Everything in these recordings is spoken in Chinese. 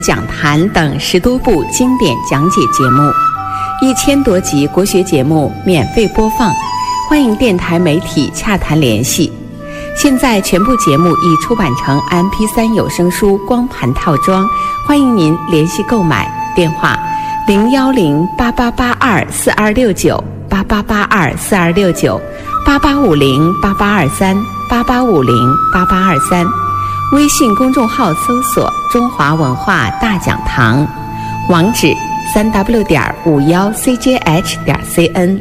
讲坛等10多部经典讲解节目，1000多集国学节目免费播放，欢迎电台媒体洽谈联系。现在全部节目已出版成 MP3 有声书光盘套装，欢迎您联系购买。电话010-8882-4269，8850-8823，8850-8823，微信公众号搜索中华文化大讲堂，网址3w.51cjh.cn。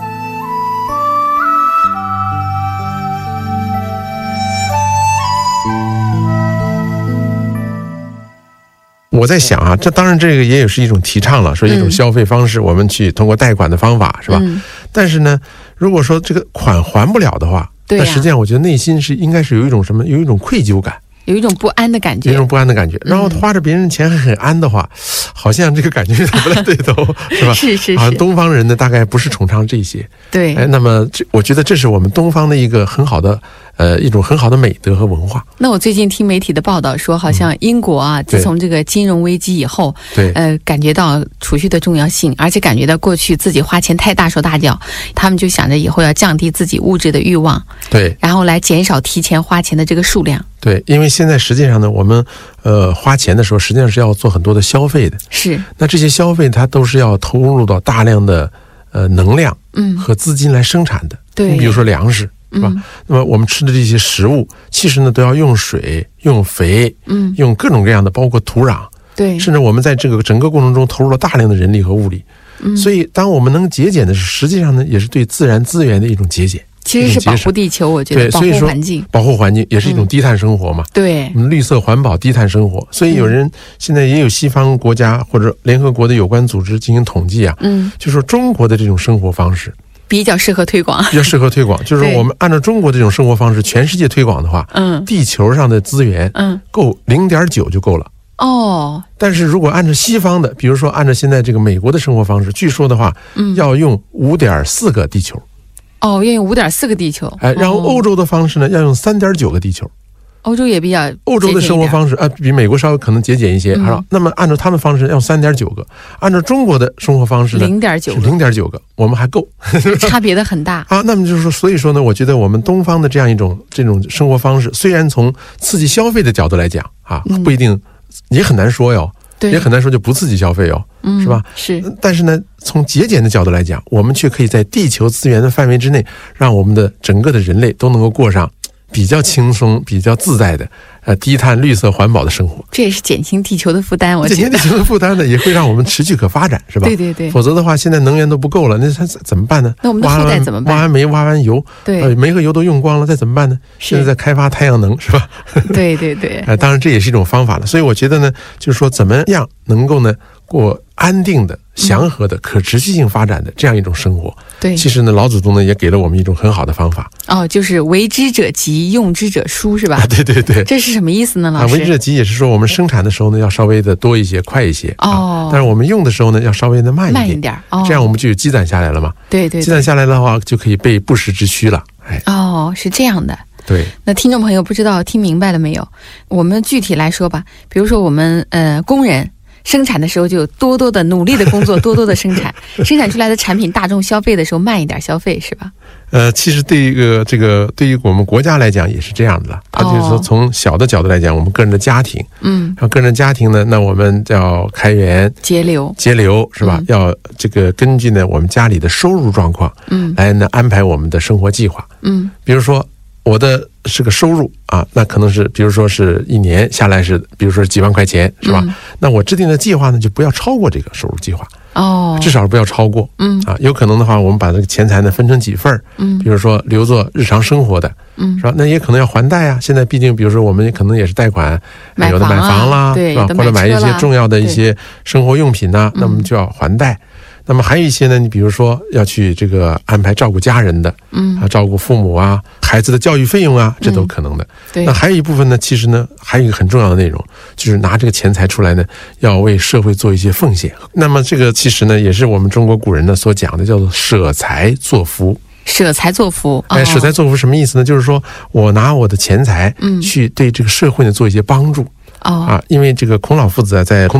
我在想啊，这当然这个也是一种提倡了，说一种消费方式，我们去通过贷款的方法，是吧？但是呢，如果说这个款还不了的话，那实际上我觉得内心是应该是有一种什么，有一种愧疚感。 有一种不安的感觉， 有一种不安的感觉。然后花着别人钱还很安的话，好像这个感觉不太对头，是吧？ 是。 好像东方人呢，大概不是崇尚这些。 对。 那么我觉得这是我们东方的一个很好的一种很好的美德和文化。 那我最近听媒体的报道说，好像英国啊，自从这个金融危机以后，感觉到储蓄的重要性，而且感觉到过去自己花钱太大手大脚，他们就想着以后要降低自己物质的欲望， 对， 然后来减少提前花钱的这个数量。 对，因为现在实际上呢，我们花钱的时候，实际上是要做很多的消费的。是。那这些消费它都是要投入到大量的能量和资金来生产的。对。你比如说粮食，是吧？那么我们吃的这些食物，其实呢都要用水、用肥，用各种各样的，包括土壤。对。甚至我们在这个整个过程中投入了大量的人力和物力。所以，当我们能节俭的时候，实际上呢，也是对自然资源的一种节俭。 其实是保护地球，我觉得保护环境， 保护环境也是一种低碳生活嘛。对，绿色环保、低碳生活。所以有人现在也有西方国家或者联合国的有关组织进行统计啊，就说中国的这种生活方式比较适合推广， 就是我们按照中国这种生活方式，全世界推广的话，地球上的资源够0.9就够了。哦，但是如果按照西方的，比如说按照现在这个美国的生活方式，据说的话，要用5.4个地球。 哦，要用5.4个地球。 然后欧洲的方式呢，要用3.9个地球。 欧洲也比较， 欧洲的生活方式比美国稍微可能节俭一些。那么按照他们方式要用3.9个，按照中国的生活方式呢，0.9个，我们还够， 差别的很大。 那么就是说，所以说呢，我觉得我们东方的这种生活方式，虽然从刺激消费的角度来讲不一定，也很难说哟。也很难说就不刺激消费哦，是吧？是。但是呢，从节俭的角度来讲，我们却可以在地球资源的范围之内，让我们的整个的人类都能够过上比较轻松、比较自在的低碳、绿色、环保的生活。 这也是减轻地球的负担，我觉得。 减轻地球的负担呢，也会让我们持续可发展，是吧？对。否则的话，现在能源都不够了，那它怎么办呢？ 那我们的后代怎么办？ 挖完煤、挖完油，煤和油都用光了，再怎么办呢？现在在开发太阳能，是吧？对。当然这也是一种方法了。所以我觉得呢，就是说怎么样能够呢过安定的、祥和的、可持续性发展的这样一种生活。对，其实呢，老祖宗呢也给了我们一种很好的方法。就是为之者急，用之者疏，是吧？对。 这是什么意思呢，老师？ 为之者急也是说我们生产的时候呢要稍微的多一些、快一些。但是我们用的时候呢要稍微的慢一点。这样我们就有积攒下来了嘛。对。积攒下来的话，就可以备不时之需了。 是这样的。 对， 那听众朋友不知道听明白了没有？我们具体来说吧，比如说我们工人生产的时候就多多的努力的工作，多多的生产，生产出来的产品大众消费的时候慢一点消费，是吧？ 其实对于对于我们国家来讲也是这样的了。它就是说从小的角度来讲，我们个人的家庭，然后个人的家庭呢，那我们要开源节流是吧？要根据呢我们家里的收入状况，来呢安排我们的生活计划。比如说我的是个收入那可能是比如说是一年下来是比如说几万块钱，是吧？那我制定的计划呢就不要超过这个收入计划。至少不要超过。有可能的话，我们把这个钱财呢分成几份比如说留作日常生活的，是吧？那也可能要还贷啊。现在毕竟，比如说我们可能也是贷款，有的买房啦，是吧？或者买一些重要的一些生活用品呐，那么就要还贷。那么还有一些呢，你比如说要去安排照顾家人的，照顾父母啊，孩子的教育费用啊，这都可能的。那还有一部分呢，其实呢还有一个很重要的内容，就是拿这个钱财出来呢，要为社会做一些奉献。那么这个其实呢，也是我们中国古人呢所讲的，叫做舍财作福。 舍财作福， 舍财作福什么意思呢？就是说我拿我的钱财去对这个社会呢做一些帮助。因为这个孔老夫子在